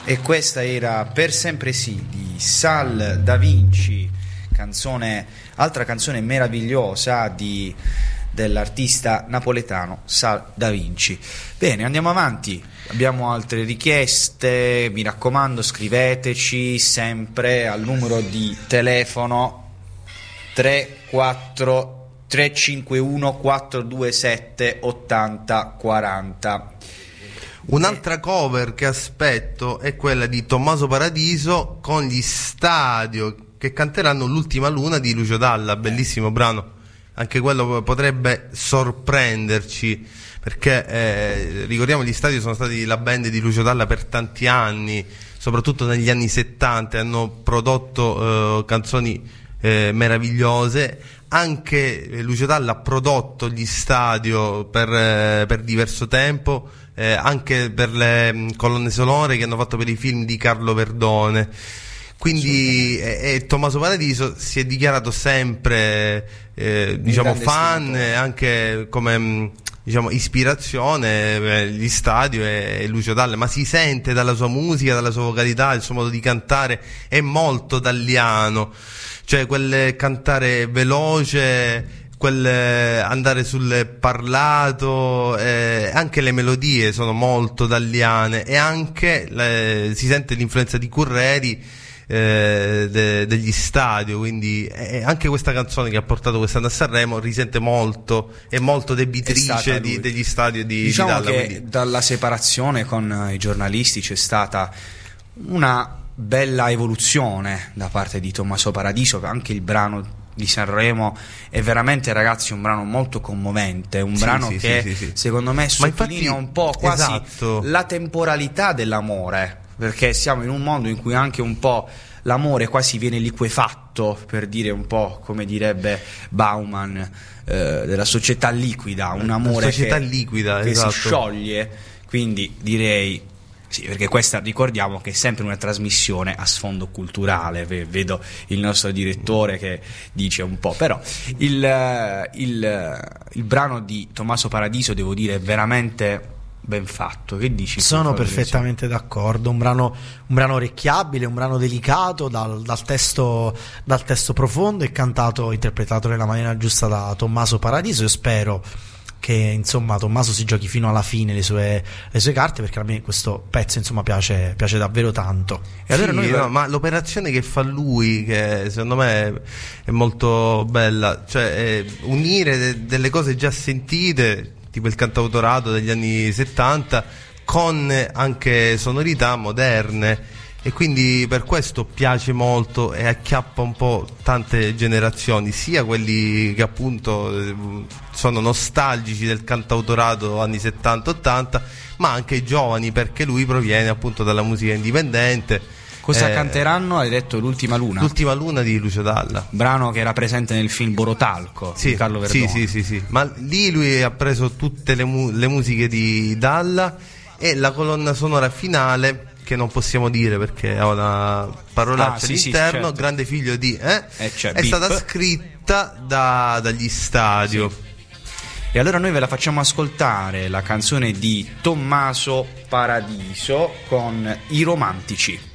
E questa era Per sempre sì di Sal Da Vinci, altra canzone meravigliosa dell'artista napoletano Sal Da Vinci. Bene, andiamo avanti. Abbiamo altre richieste, mi raccomando, scriveteci sempre al numero di telefono 351 427 80 40. Un'altra cover che aspetto è quella di Tommaso Paradiso con gli Stadio, che canteranno L'ultima luna di Lucio Dalla. Bellissimo brano, anche quello potrebbe sorprenderci, perché ricordiamo, gli Stadio sono stati la band di Lucio Dalla per tanti anni, soprattutto negli anni 70, hanno prodotto canzoni meravigliose. Anche Lucio Dalla ha prodotto gli Stadio per diverso tempo, anche per le colonne sonore che hanno fatto per i film di Carlo Verdone. Quindi Tommaso Paradiso si è dichiarato sempre fan, anche come ispirazione gli Stadio e Lucio Dalla, ma si sente dalla sua musica, dalla sua vocalità, il suo modo di cantare è molto dalliano, cioè quel cantare veloce, quel andare sul parlato, anche le melodie sono molto dalliane, e anche si sente l'influenza di Curreri, degli Stadio, quindi anche questa canzone che ha portato quest'anno a Sanremo risente molto, è molto debitrice degli Stadio di Dalla. Che quindi dalla separazione con i giornalisti c'è stata una bella evoluzione da parte di Tommaso Paradiso. Anche il brano di Sanremo è veramente, ragazzi, un brano molto commovente, un brano che secondo me sottolinea un po' quasi la temporalità dell'amore, perché siamo in un mondo in cui anche un po' l'amore quasi viene liquefatto, per dire un po' come direbbe Bauman, della società liquida, un amore liquida, che si scioglie. Quindi direi sì, perché questa, ricordiamo che è sempre una trasmissione a sfondo culturale, vedo il nostro direttore che dice un po', però il brano di Tommaso Paradiso, devo dire, è veramente ben fatto. Che dici? Sono perfettamente d'accordo, un brano orecchiabile, un brano delicato, dal testo profondo, e interpretato nella maniera giusta da Tommaso Paradiso. Io spero che insomma Tommaso si giochi fino alla fine le sue carte, perché a me questo pezzo insomma piace davvero tanto. E allora ma l'operazione che fa lui, che secondo me è molto bella, cioè unire delle cose già sentite, tipo il cantautorato degli anni 70, con anche sonorità moderne, e quindi per questo piace molto e acchiappa un po' tante generazioni, sia quelli che appunto sono nostalgici del cantautorato anni 70-80, ma anche i giovani, perché lui proviene appunto dalla musica indipendente. Cosa canteranno? Hai detto L'ultima luna? L'ultima luna di Lucio Dalla, brano che era presente nel film Borotalco di Carlo Verdone. Sì. Ma lì lui ha preso tutte le musiche di Dalla, e la colonna sonora finale, che non possiamo dire perché ha una parolaccia all'interno, certo. Grande figlio di è stata scritta dagli Stadio. Sì. E allora noi ve la facciamo ascoltare, la canzone di Tommaso Paradiso con I Romantici.